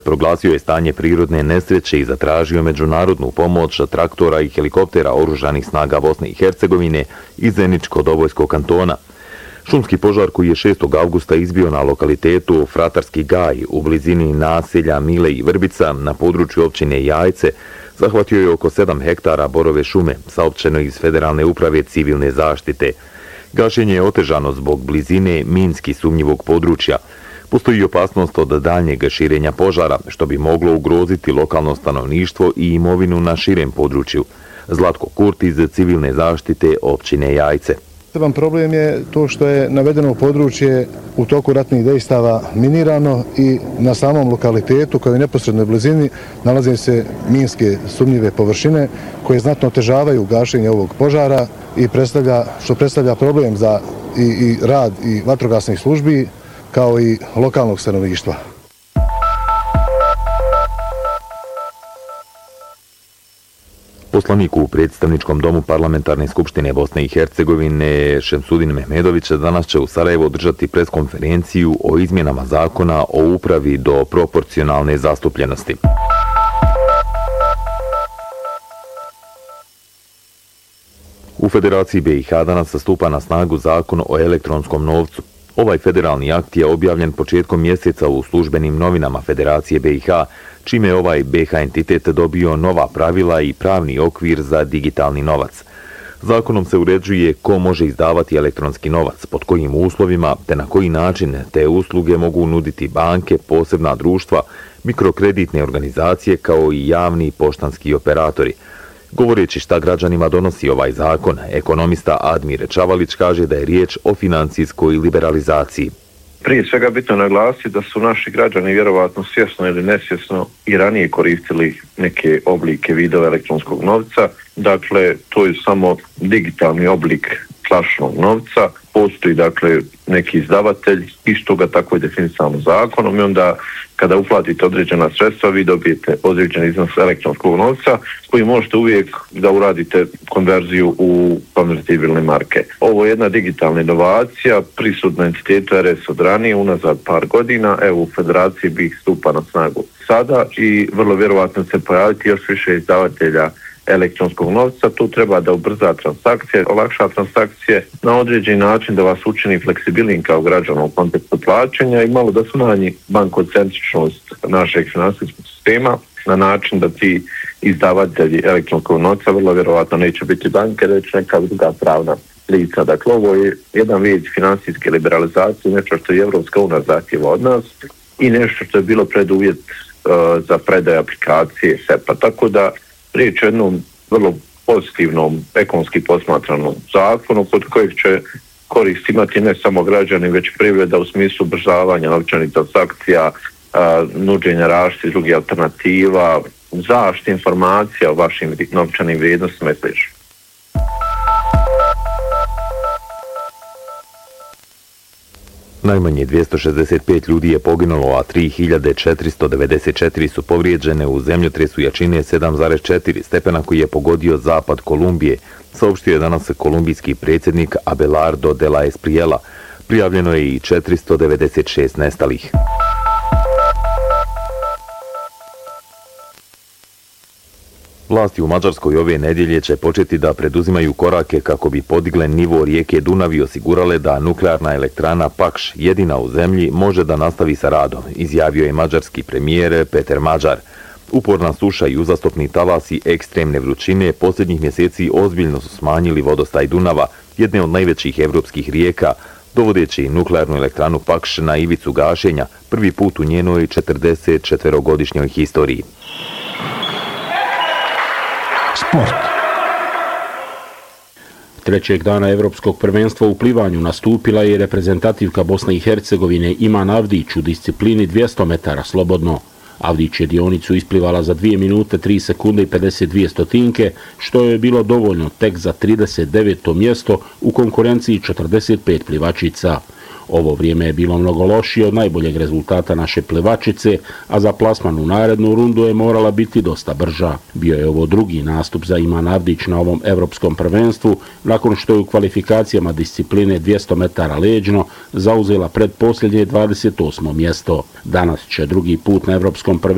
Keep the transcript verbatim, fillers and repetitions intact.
Proglasio je stanje prirodne nesreće i zatražio međunarodnu pomoć traktora i helikoptera oružanih snaga Bosne i Hercegovine iz Zeničko-Dobojskog kantona. Šumski požar koji je šestog avgusta izbio na lokalitetu Fratarski gaj u blizini naselja Mile i Vrbica na području općine Jajce zahvatio je oko sedam hektara borove šume, saopćeno iz Federalne uprave civilne zaštite. Gašenje je otežano zbog blizine minski sumnjivog područja. Postoji opasnost od daljnjeg širenja požara, što bi moglo ugroziti lokalno stanovništvo i imovinu na širem području. Zlatko Kurt iz civilne zaštite općine Jajce. Poseban problem je to što je navedeno područje u toku ratnih dejstava minirano i na samom lokalitetu kao i neposrednoj blizini nalaze se minske sumnjive površine koje znatno otežavaju gašenje ovog požara i predstavlja, što predstavlja problem za i, i rad i vatrogasnih službi kao i lokalnog stanovništva. Poslanik u predstavničkom domu Parlamentarne skupštine Bosne i Hercegovine Šemsudin Mehmedović danas će u Sarajevu održati preskonferenciju o izmjenama zakona o upravi do proporcionalne zastupljenosti. U Federaciji B i H danas stupa na snagu zakon o elektronskom novcu. Ovaj federalni akt je objavljen početkom mjeseca u službenim novinama Federacije B i H, čime je ovaj B H entitet dobio nova pravila i pravni okvir za digitalni novac. Zakonom se uređuje ko može izdavati elektronski novac, pod kojim uslovima te na koji način te usluge mogu nuditi banke, posebna društva, mikrokreditne organizacije kao i javni poštanski operatori. Govoreći šta građanima donosi ovaj zakon, ekonomista Admir Čavalić kaže da je riječ o financijskoj liberalizaciji. Prije svega bitno naglasiti da su naši građani vjerovatno svjesno ili nesvjesno i ranije koristili neke oblike vidova elektronskog novca. Dakle, to je samo digitalni oblik klasičnog novca. Postoji dakle neki izdavatelj, isto ga tako je definisano zakonom i onda kada uplatite određena sredstva vi dobijete određen iznos elektronskog novca koji možete uvijek da uradite konverziju u konvertibilne marke. Ovo je jedna digitalna inovacija, prisutna entitetu R S od ranije, unazad par godina, evo u Federaciji B i H stupa na snagu sada i vrlo vjerovatno se pojaviti još više izdavatelja elektronskog novca. Tu treba da ubrza transakcije, olakša transakcije na određeni način da vas učini fleksibilnim kao građana u kontekstu plaćanja i malo da smanji bankocentričnost našeg financijskog sistema na način da ti izdavatelji elektronskog novca vrlo vjerovatno neće biti banke, već neka druga pravna lica. Dakle, ovo je jedan vid financijske liberalizacije, nešto što je Evropska unija zahtjeva od nas i nešto što je bilo preduvjet uh, za predaj aplikacije S E P A. Tako da riječ o jednom vrlo pozitivnom ekonomski posmatranom zakonu kod kojeg će korist imati ne samo građani, već privreda u smislu ubrzavanja novčanih transakcija, nuđenja različitih drugih alternativa, zaštite informacija o vašim novčanim vrijednostima i sl. Najmanje dvjesto šezdeset pet ljudi je poginulo, a tri hiljade četiristo devedeset četiri su povrijeđene u zemljotresu jačine sedam zarez četiri stepena koji je pogodio zapad Kolumbije, saopštio je danas kolumbijski predsjednik Abelardo de la Espriella. Prijavljeno je i četiristo devedeset šest nestalih. Vlasti u Mađarskoj ove nedjelje će početi da preduzimaju korake kako bi podigle nivo rijeke Dunav i osigurale da nuklearna elektrana Pakš, jedina u zemlji, može da nastavi sa radom, izjavio je mađarski premijer Peter Mađar. Uporna suša i uzastopni talasi ekstremne vrućine posljednjih mjeseci ozbiljno su smanjili vodostaj Dunava, jedne od najvećih evropskih rijeka, dovodeći nuklearnu elektranu Pakš na ivicu gašenja, prvi put u njenoj četrdeset četverogodišnjoj historiji. Sport. Trećeg dana Evropskog prvenstva u plivanju nastupila je reprezentativka Bosne i Hercegovine Iman Avdić u disciplini dvjesto metara slobodno. Avdić je dionicu isplivala za dvije minute tri sekunde i pedeset dvije stotinke, što je bilo dovoljno tek za trideset deveto mjesto u konkurenciji četrdeset pet plivačica. Ovo vrijeme je bilo mnogo lošije od najboljeg rezultata naše plivačice, a za plasman u narednu rundu je morala biti dosta brža. Bio je ovo drugi nastup za Iman Avdić na ovom evropskom prvenstvu, nakon što je u kvalifikacijama discipline dvjesto metara leđno zauzela predposljednje dvadeset osmo mjesto. Danas će drugi put na evropskom prvenstvu